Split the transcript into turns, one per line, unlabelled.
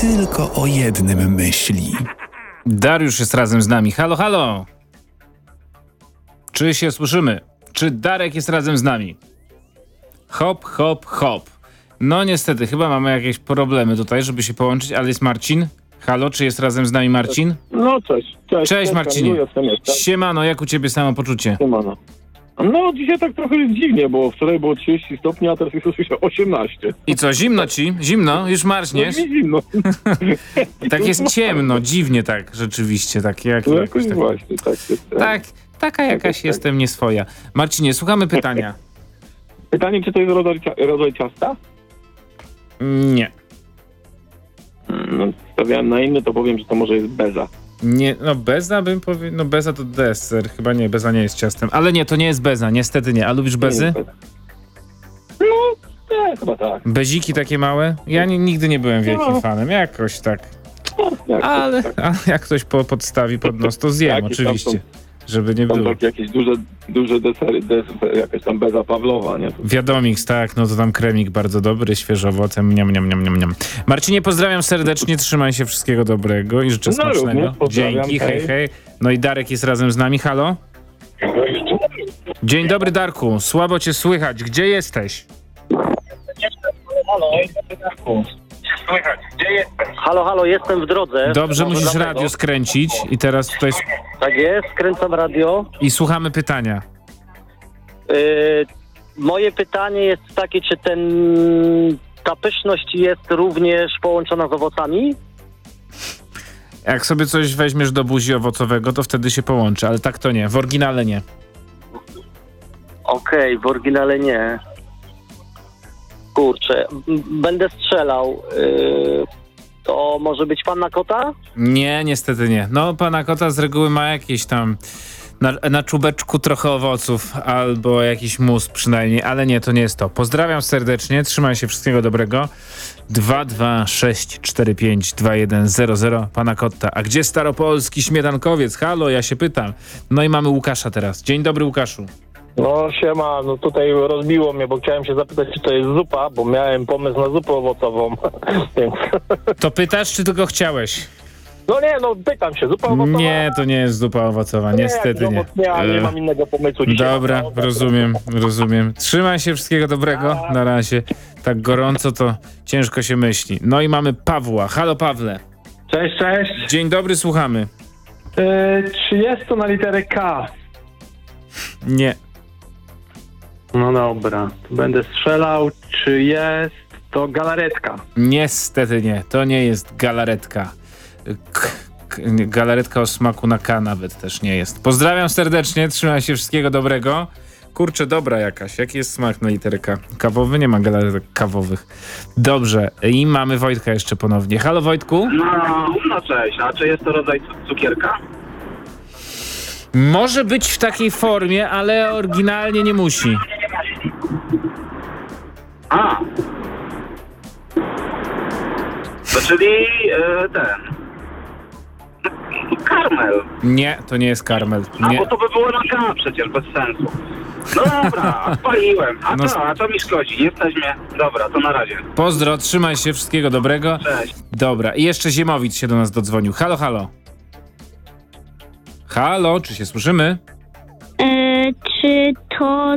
tylko o jednym myśli.
Dariusz jest razem z nami. Halo, halo! Czy się słyszymy? Czy Darek jest razem z nami? Hop, hop, hop. No niestety, chyba mamy jakieś problemy tutaj, żeby się połączyć, ale jest Marcin. Halo, czy jest razem z nami Marcin?
No cześć.
Cześć Marcinie.
Jestem.
Siemano, jak u ciebie samopoczucie?
Siemano. No dzisiaj tak trochę jest dziwnie, bo wczoraj było 30 stopni, a teraz jest oczywiście 18.
I co, zimno ci? Zimno? Już marzniesz?
No mi zimno.
Tak jest ciemno, dziwnie tak, rzeczywiście. Tak,
No jakoś tak. Właśnie, tak jest.
Tak, taka jakaś
tak.
jestem nieswoja. Marcinie, słuchamy pytania.
Pytanie, czy to jest rodzaj ciasta?
Nie.
No, stawiałem na inny, to powiem, że to może jest beza.
Nie, no beza bym powiedział, no beza to deser, chyba nie, beza nie jest ciastem, ale nie, to nie jest beza, niestety nie, a lubisz bezy?
No, chyba tak.
Beziki takie małe? Ja nigdy nie byłem wielkim fanem, jakoś tak, ale jak ktoś podstawi pod nos, to zjem
Jakieś
oczywiście, żeby nie
Tam
było.
takie jakieś duże desery, jakaś tam beza Pawlowa, nie?
Wiadomix, tak, no to tam kremik bardzo dobry, świeże owoce, mniam. Marcinie, pozdrawiam serdecznie, trzymaj się, wszystkiego dobrego i życzę smacznego.
Również pozdrawiam,
Dzięki, hej. No i Darek jest razem z nami, halo? Dzień dobry, Darku, słabo cię słychać, gdzie jesteś?
Halo, halo, jestem w drodze.
Dobrze,
Może
musisz
dlatego.
radio skręcić i teraz tutaj
Tak jest, skręcam radio.
i słuchamy pytania.
Moje pytanie jest takie, czy ta pyszność jest również połączona z owocami?
Jak sobie coś weźmiesz do buzi owocowego, to wtedy się połączy, ale tak to nie, w oryginale nie.
Okej, w oryginale nie. Kurczę, będę strzelał. To może być panna kota?
Nie, niestety nie. No, pana kota z reguły ma jakieś tam na czubeczku trochę owoców albo jakiś mus przynajmniej, ale nie, to nie jest to. Pozdrawiam serdecznie, trzymaj się, wszystkiego dobrego. 226452100 pana Kotta. A gdzie staropolski śmietankowiec? Halo, ja się pytam. No i mamy Łukasza teraz. Dzień dobry, Łukaszu.
No siema, no tutaj rozbiło mnie, bo chciałem się zapytać, czy to jest zupa, bo miałem pomysł na zupę owocową, więc...
To pytasz, czy tylko chciałeś?
No nie, no pytam się, zupa owocowa?
Nie, to nie jest zupa owocowa, niestety nie.
Nie mam innego pomysłu dzisiaj.
Dobra, rozumiem. Trzymaj się, wszystkiego dobrego, na razie. Tak gorąco to ciężko się myśli. No i mamy Pawła. Halo Pawle.
Cześć.
Dzień dobry, słuchamy.
Czy jest to na literę K?
Nie.
No dobra, to będę strzelał. Czy jest to galaretka?
Niestety nie, to nie jest galaretka. Galaretka o smaku na K nawet też nie jest. Pozdrawiam serdecznie, trzymaj się, wszystkiego dobrego. Kurczę, dobra jakaś. Jaki jest smak na literę K? Kawowy? Nie ma galaretek kawowych. Dobrze. I mamy Wojtka jeszcze ponownie. Halo Wojtku?
No cześć. A czy jest to rodzaj cukierka?
Może być w takiej formie, ale oryginalnie nie musi.
A. To czyli karmel.
Nie, to nie jest karmel.
A
Nie.
bo to by było na K przecież, bez sensu. No dobra, spaliłem. A co mi szkodzi? Jesteśmy... Dobra, to na razie.
Pozdro, trzymaj się, wszystkiego dobrego.
Cześć.
Dobra, i jeszcze Ziemowicz się do nas dodzwonił. Halo, halo. Halo, czy się słyszymy?
Czy to